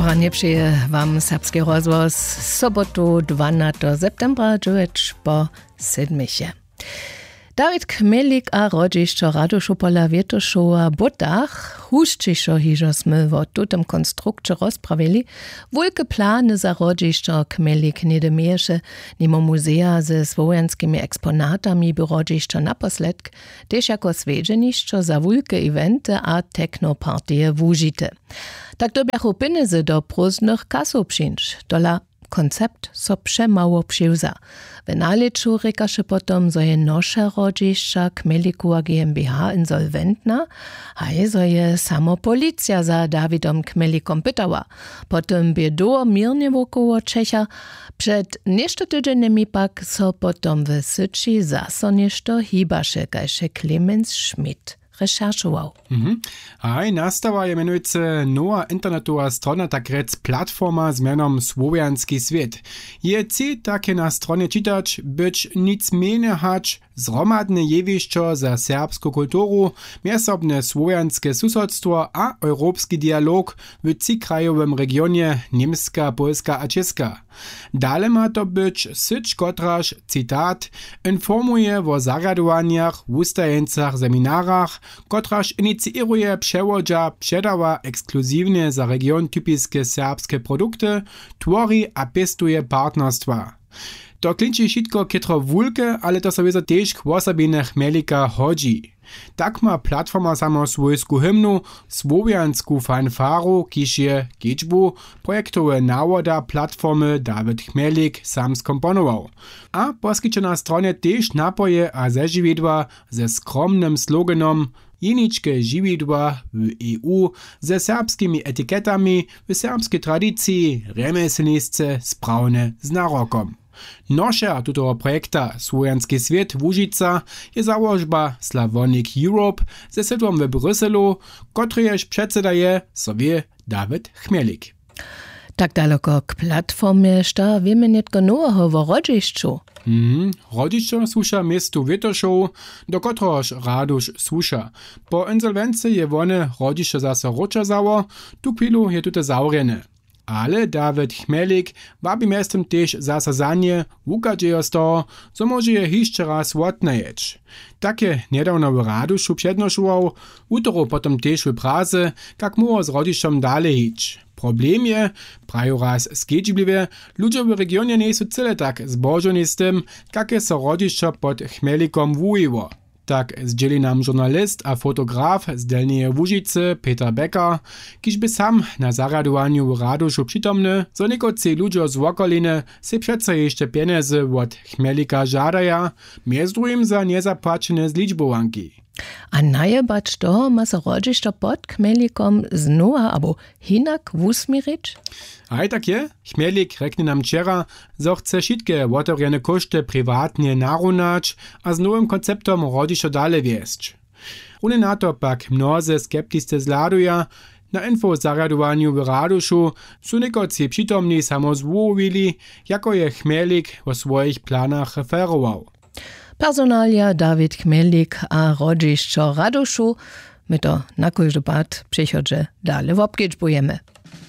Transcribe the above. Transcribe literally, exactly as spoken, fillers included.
Dobranie przyje wam serbski rozgłos sobotu dwunastego septembra dziewięć po siedmisie. Dawid Chmelik a rodzišćo Radoszu Pola-Wietoszu a Butach hušćišo hižo sme vo tutem konstrukcie rozprawili, wulke plany za rodzišćo Chmelik nede mieše nimo muzea ze swojenskimi eksponatami by rodzišćo naposledk, tež jako svedženišćo za wulke eventy a technopartije wužite. Tak dobiachu pieniędzy do prózdnych kasów przyjść, dola koncept so przemało przyjza. W naliczu rekaše potom, zo je noša rodzišća Chmelikuwa GmbH insolventna, a je zo je samo policja za Dawidom Chmelikom pytała. Potem biedo mirnie wokoło Čecha, przed nieszto tydzieniami pak so potom w Syči zaso nieszto hibaše, kajše Clemens Schmidt recherchował. Mhm. Aj, nastała je menujúce nowa internetová strona, tak rec platforma z menom Słowianski Swiet. Je cíl také na stronie czytać, być nic mniej hać zromadne jewišćo za serbską kulturu, miesobne słowianskie susodstwo a europejski dialog w cikrajowym regionie Niemska, Polska a Czeska. Dale ma to być syć, kotraż, cytat, informuje o zaradowaniach, ustajeńcach, seminarach, kotraż inicjuje przewodzia, przedawa ekskluzywnie za region typiskie serbskie produkty, twori a pestuje partnerstwa. To klinči šitko kitro wulke, ale to sobie za tež k osobine Chmelika hodzi. Tak ma platforma samo swojsku hymnu, słowiansku fanfaru, kiž je kičbu, projektowe nawoda platformy Dawid Chmelik sam skomponował. A poskyče na stronie tež napoje a zežividła ze skromnym sloganom Jeničke žividła w E U ze serbskimi etykietami w serbskiej tradycji, remeselnictce sprawne z narokom. Nošer tutego projekta Słowianski Swiet Łužica je założba Slavonic Europe ze siedlom w Bryselu, kotryjeż przedsedaje sobie Dawid Chmelik. Tak daleko k platformie šta wiemy netko nowego o rodzišću. Mhm, rodzišćo słuša miestu Wietoszow, do kotroż Radoš słuša. Po insolvencji je wone rodzišćo zase ročazało, tu chwilu je tute zaurjene. Ale Dawid Chmelik wabi miestem też zasadzanie, ukadzie z toho, co może je jeszcze raz łotnajeć. Takie niedawno w Radoszu przednoszował, utoro potom też w Praze, jak mu z rodzišćom dalej iść. Problem je, prajo raz skedźibliwe, ludzie w regionie nie są cyle tak zbożeni z tym, jakie so rodzišćo pod Chmelikom wujiło. Tak zdzieli nam journalist a fotograf z Delnieje Łužice Peter Becker, kiž by sam na zaradowaniu w Radoszu przytomny, zo niekocy ludzie z okoliny se przeco jeszcze pieniędzy od Chmelika żadaja, między drugim za niezapłacone zliczbowanki. A najebacz to ma so rodzišćo pod Chmelikom znowa abo hinak wusmirić? Aj tak je, Chmelik rekne nam wczera, zo chce wszystkie otworene koszty prywatnie narunać, a z nowym konceptom rodzišćo dalej wieść. Une na to pak mnoze skeptiscy zladuja, na info o zaradowaniu w Radoszu są niekocy przytomni samo zwołowili, jako je Chmelik o swoich planach referował. Personalia Dawid Chmelik a rodzišćo Radoszu, my to na każdy pad przychodzi dalej w obkiečbujemy.